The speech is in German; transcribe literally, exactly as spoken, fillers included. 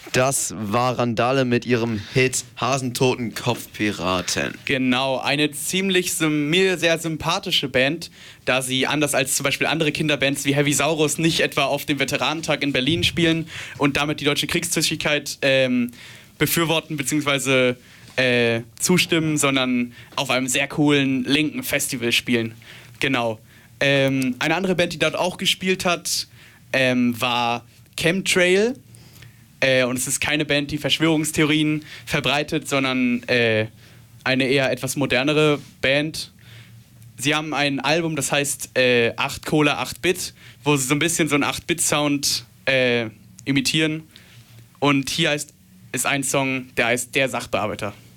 Das war Randale mit ihrem Hit Hasentoten Kopfpiraten. Genau, eine ziemlich sim- mir sehr sympathische Band, da sie anders als zum Beispiel andere Kinderbands wie Heavy Saurus nicht etwa auf dem Veteranentag in Berlin spielen und damit die deutsche Kriegstüchtigkeit ähm, befürworten bzw. Äh, zustimmen, sondern auf einem sehr coolen linken Festival spielen. Genau. Ähm, eine andere Band, die dort auch gespielt hat, ähm, war Chemtrail. Äh, und es ist keine Band, die Verschwörungstheorien verbreitet, sondern äh, eine eher etwas modernere Band. Sie haben ein Album, das heißt äh, acht Cola, acht Bit, wo sie so ein bisschen so einen acht Bit Sound äh, imitieren. Und hier heißt, ist ein Song, der heißt Der Sachbearbeiter.